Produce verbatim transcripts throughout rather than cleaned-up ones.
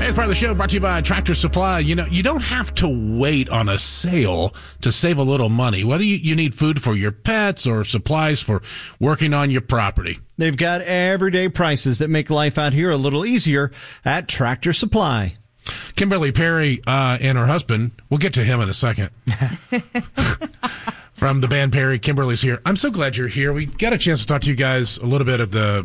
Today's part of the show brought to you by Tractor Supply. You know, you don't have to wait on a sale to save a little money, whether you, you need food for your pets or supplies for working on your property. They've got everyday prices that make life out here a little easier at Tractor Supply. Kimberly Perry uh, and her husband, we'll get to him in a second. From the band Perry, Kimberly's here. I'm so glad you're here. We got a chance to talk to you guys a little bit of the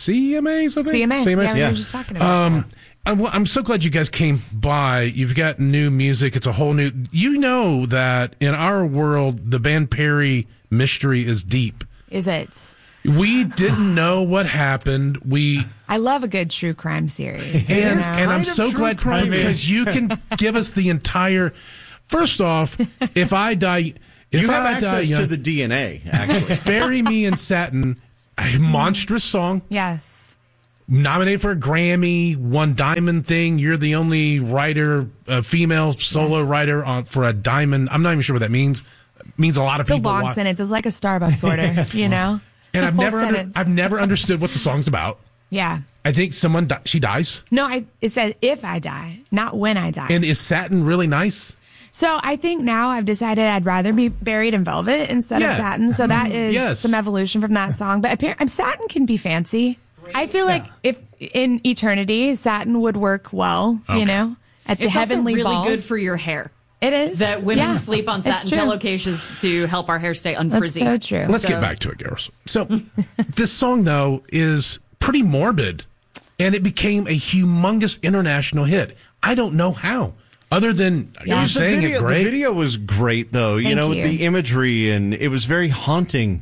C M As, I think? C M A. C M As? Yeah, we yeah. were just talking about um, that. I'm, I'm so glad you guys came by. You've got new music. It's a whole new... You know that in our world, the band Perry mystery is deep. Is it? We didn't know what happened. We... I love a good true crime series. And, you know? and I'm so glad crime. because you can give us the entire... First off, if I die... If You have I access die young, to the D N A, actually. Bury Me in Satin, a monstrous song. Yes. Nominated for a Grammy, won Diamond thing. You're the only writer, uh, female solo Yes. writer on, for a Diamond. I'm not even sure what that means. It means a lot of It's a people. long wa- sentence. It's like a Starbucks order, you know? And I've Whole never, under, sentence. I've never understood what the song's about. Yeah. I think someone, di- she dies. No, I, it said if I die, not when I die. And is satin really nice? So I think now I've decided I'd rather be buried in velvet instead Yeah. of satin. So that is Yes. some evolution from that song. But appar- satin can be fancy. I feel like if in eternity, satin would work well, Okay. you know, at the It's heavenly also really balls. good for your hair. It is. That women Yeah. sleep on It's satin true. pillowcases to help our hair stay That's unfrizzy. so true. Let's So- get back to it, girls. So this song, though, is pretty morbid, and it became a humongous international hit. I don't know how, other than Yeah. you The saying video, it great. The video was great, though. Thank you know, you. the imagery, and it was very haunting.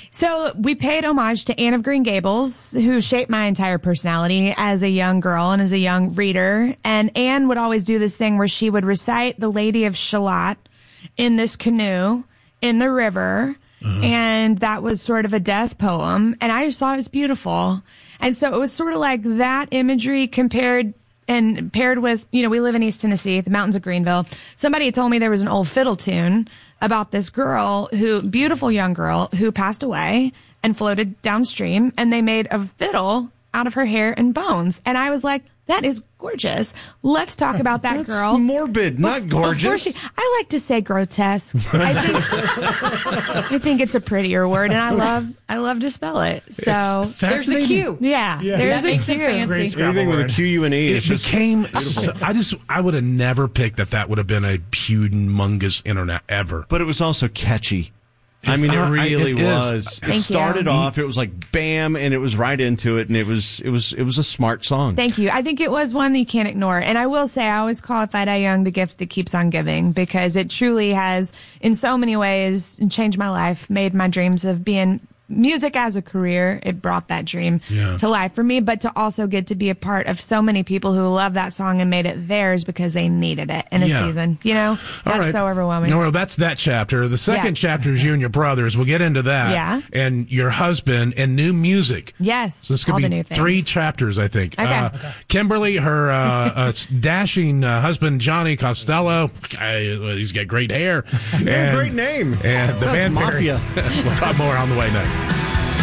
So we paid homage to Anne of Green Gables, who shaped my entire personality as a young girl and as a young reader. And Anne would always do this thing where she would recite the Lady of Shalott in this canoe in the river. Uh-huh. And that was sort of a death poem. And I just thought it was beautiful. And so it was sort of like that imagery compared and paired with, you know, we live in East Tennessee, the mountains of Greenville. Somebody had told me there was an old fiddle tune about this girl who, beautiful young girl who passed away and floated downstream, and they made a fiddle out of her hair and bones. And I was like, that is gorgeous. Let's talk about that That's girl. morbid, not Before gorgeous. she- I like to say grotesque. I think, I think it's a prettier word, and I love, I love to spell it. So It's There's a fascinating. Q. yeah, there's That a makes it cue. fancy. Anything with a Q, U, and E. It It's just became. So, I just. I would have never picked that. That would have been a humongous internet ever. but it was also catchy. I mean, it Uh, I- really it is. was. Thank It started you. off, it was like bam, and it was right into it, and it was it was it was a smart song. Thank you. I think it was one that you can't ignore. And I will say, I always call If I Die Young the gift that keeps on giving, because it truly has, in so many ways, changed my life, made my dreams of being music as a career. It brought that dream Yeah. to life for me, but to also get to be a part of so many people who love that song and made it theirs because they needed it in a Yeah. season. You know, All that's right. so overwhelming. No, well, that's that chapter. The second Yeah. chapter is you and your brothers. We'll get into that. Yeah. And your husband and new music. Yes, So this could all be the new things. three chapters, I think. Okay. Uh, Kimberly, her uh, uh, dashing uh, husband, Johnny Costello. I, he's got great hair. Yeah, great name. And the Sounds band mafia. we'll talk more on the way next.